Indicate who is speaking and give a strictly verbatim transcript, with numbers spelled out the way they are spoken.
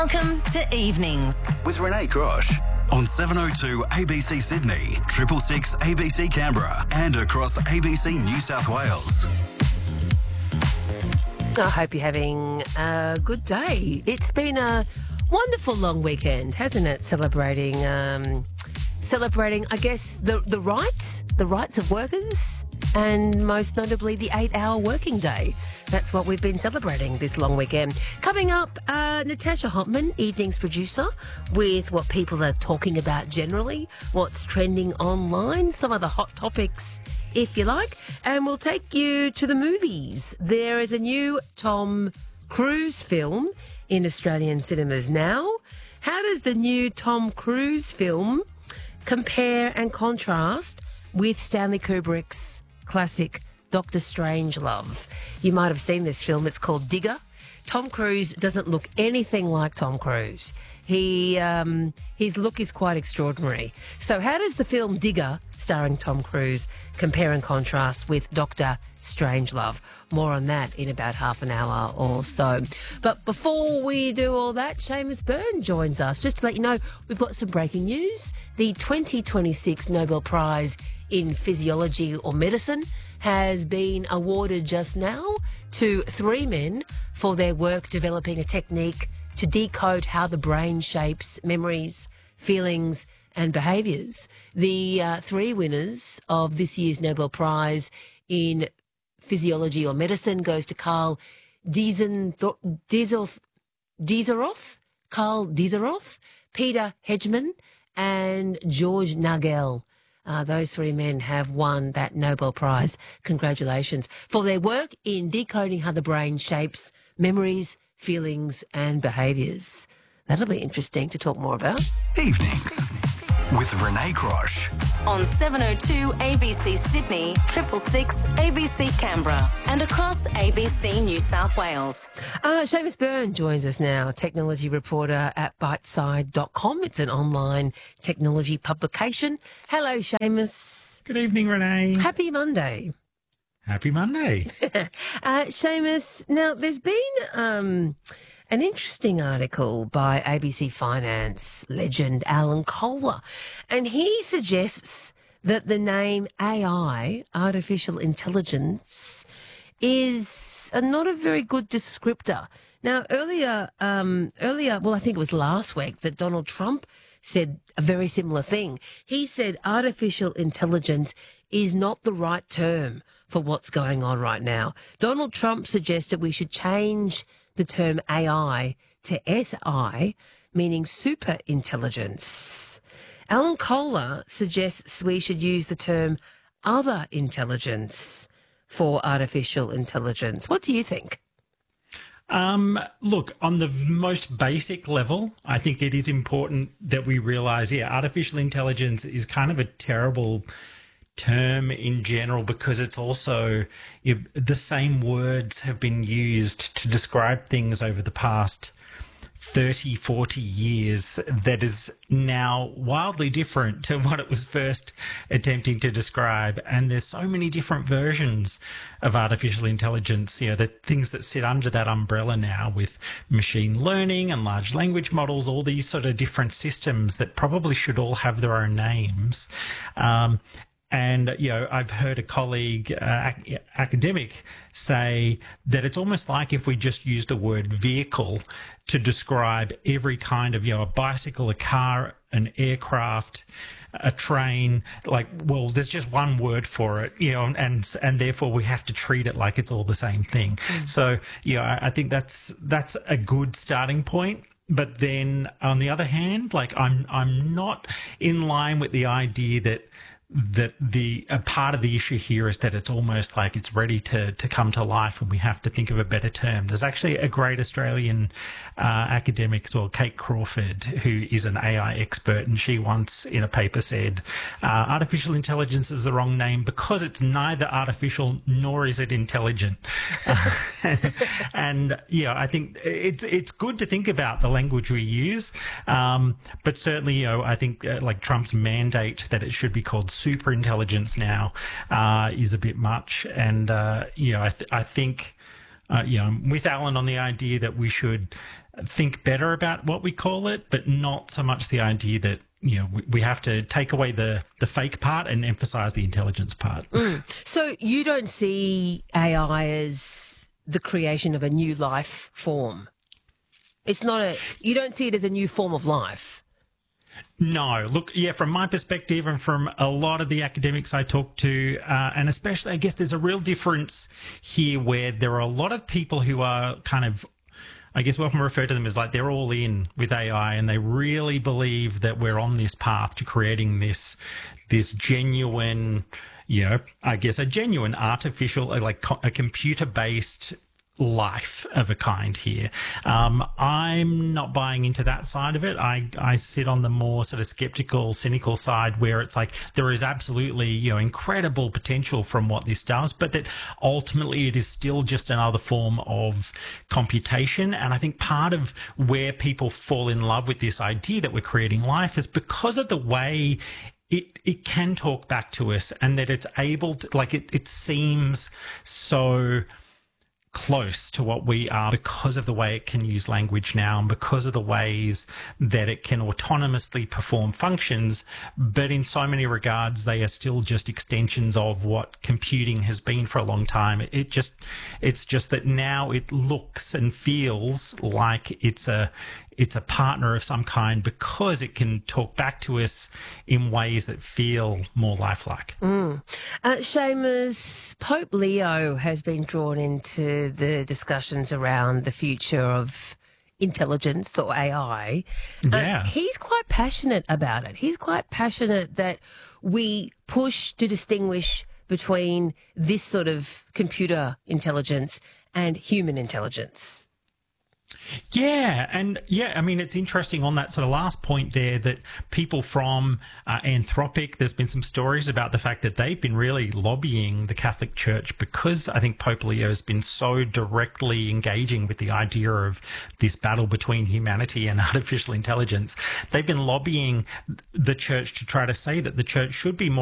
Speaker 1: Welcome to Evenings
Speaker 2: with Renee Crosh on seven oh two A B C Sydney, triple six A B C Canberra, and across A B C New South Wales.
Speaker 3: I hope you're having a good day. It's been a wonderful long weekend, hasn't it? Celebrating, um, celebrating, I guess, the the rights, the rights of workers, and most notably the eight-hour working day. That's what we've been celebrating this long weekend. Coming up, uh, Natasha Hopman, evenings producer, with what people are talking about generally, what's trending online, some of the hot topics, if you like, and we'll take you to the movies. There is a new Tom Cruise film in Australian cinemas now. How does the new Tom Cruise film compare and contrast with Stanley Kubrick's classic Doctor Strangelove? You might have seen this film. It's called Digger. Tom Cruise doesn't look anything like Tom Cruise. He, um, his look is quite extraordinary. So how does the film Digger, starring Tom Cruise, compare and contrast with Doctor Strangelove? More on that in about half an hour or so. But before we do all that, Seamus Byrne joins us. Just to let you know, we've got some breaking news. The twenty twenty-six Nobel Prize in Physiology or Medicine has been awarded just now to three men for their work developing a technique to decode how the brain shapes memories, feelings and behaviours. The uh, three winners of this year's Nobel Prize in Physiology or Medicine goes to Carl Dieseroth, Carl Dieseroth, Peter Hedgeman and George Nagel. Uh, those three men have won that Nobel Prize. Congratulations for their work in decoding how the brain shapes memories, feelings and behaviours. That'll be interesting to talk more about.
Speaker 2: Evenings with Renee Crosh
Speaker 1: on seven oh two A B C Sydney, triple six A B C Canberra, and across A B C New South Wales.
Speaker 3: Uh, Seamus Byrne joins us now, technology reporter at biteside dot com. It's an online technology publication. Hello, Seamus.
Speaker 4: Good evening, Renee.
Speaker 3: Happy Monday.
Speaker 4: Happy Monday.
Speaker 3: uh, Seamus, now there's been um, an interesting article by A B C Finance legend Alan Kohler, and he suggests that the name A I, artificial intelligence, is a, not a very good descriptor. Now, earlier, um, earlier, well, I think it was last week that Donald Trump said a very similar thing. He said artificial intelligence is not the right term for what's going on right now. Donald Trump suggested we should change the term A I to S I, meaning super intelligence. Alan Kohler suggests we should use the term other intelligence for artificial intelligence. What do you think?
Speaker 4: Um, look, on the most basic level, I think it is important that we realise, yeah, artificial intelligence is kind of a terrible term in general because it's also, you know, the same words have been used to describe things over the past thirty, forty years that is now wildly different to what it was first attempting to describe. And there's so many different versions of artificial intelligence, you know, the things that sit under that umbrella now with machine learning and large language models, all these sort of different systems that probably should all have their own names. Um, And, you know, I've heard a colleague, uh, ac- academic, say that it's almost like if we just used the word vehicle to describe every kind of, you know, a bicycle, a car, an aircraft, a train, like, well, there's just one word for it, you know, and and therefore we have to treat it like it's all the same thing. Mm. So, you know, I, I think that's that's a good starting point. But then on the other hand, like, I'm I'm not in line with the idea that that the a part of the issue here is that it's almost like it's ready to to come to life and we have to think of a better term. There's actually a great Australian uh, academic, well, Kate Crawford, who is an A I expert, and she once in a paper said uh, artificial intelligence is the wrong name because it's neither artificial nor is it intelligent. uh, and, and yeah, I think it's it's good to think about the language we use, um, but certainly, you know, I think uh, like Trump's mandate that it should be called super intelligence now uh, is a bit much. And, uh, you know, I, th- I think, uh, you know, with Alan on the idea that we should think better about what we call it, but not so much the idea that, you know, we, we have to take away the, the fake part and emphasize the intelligence part.
Speaker 3: Mm. So you don't see A I as the creation of a new life form? It's not a, you don't see it as a new form of life?
Speaker 4: No, look, yeah, from my perspective and from a lot of the academics I talk to, uh, and especially, I guess there's a real difference here where there are a lot of people who are kind of, I guess we often refer to them as like they're all in with A I, and they really believe that we're on this path to creating this, this genuine, you know, I guess a genuine artificial, like co- a computer-based life of a kind here. Um, I'm not buying into that side of it. I, I sit on the more sort of skeptical, cynical side where it's like there is absolutely, you know, incredible potential from what this does, but that ultimately it is still just another form of computation. And I think part of where people fall in love with this idea that we're creating life is because of the way It it can talk back to us, and that it's able to, like, it, it seems so close to what we are because of the way it can use language now and because of the ways that it can autonomously perform functions. But in so many regards, they are still just extensions of what computing has been for a long time. It just, it's just that now it looks and feels like it's a, it's a partner of some kind because it can talk back to us in ways that feel more lifelike.
Speaker 3: Mm. Uh, Seamus, Pope Leo has been drawn into the discussions around the future of intelligence or A I.
Speaker 4: Yeah.
Speaker 3: Uh, he's quite passionate about it. He's quite passionate that we push to distinguish between this sort of computer intelligence and human intelligence.
Speaker 4: Yeah, and yeah, I mean, it's interesting on that sort of last point there that people from uh, Anthropic, there's been some stories about the fact that they've been really lobbying the Catholic Church because I think Pope Leo has been so directly engaging with the idea of this battle between humanity and artificial intelligence. They've been lobbying the church to try to say that the church should be more